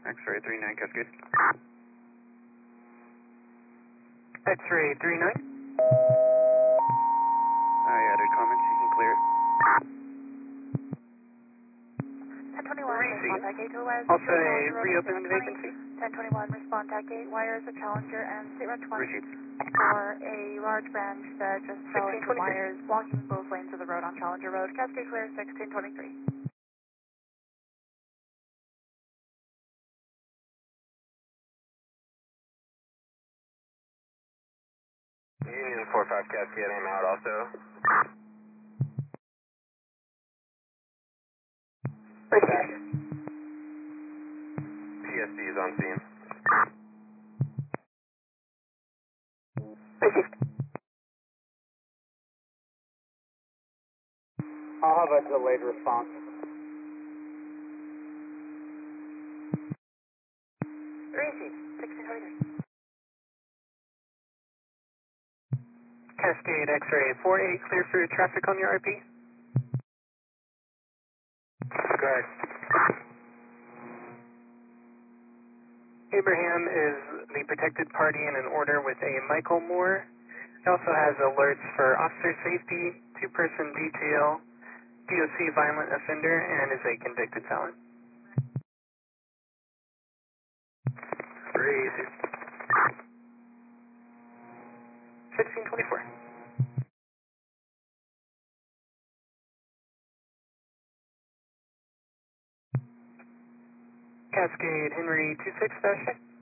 X-ray 39 Cascade. X-ray 39. I added comments, you can clear it. 1021, respond tag gate to West. Also a reopened vacancy. 1021, respond tag gate, wires of Challenger and State Route 20 Received. for a large branch that just fell into 1623. wires blocking both lanes of the road on Challenger Road. Cascade clear, 1623. Union 45 Cascading out also. Received. PSD is on scene. Received. I'll have a delayed response. Received, 1623. Cascade X-ray 48, clear for traffic on your RP. Correct. Abraham is the protected party in an order with a Michael Moore. He also has alerts for officer safety, two-person detail, DOC violent offender, and is a convicted felon. Received. 1624. Cascade Henry 26-6.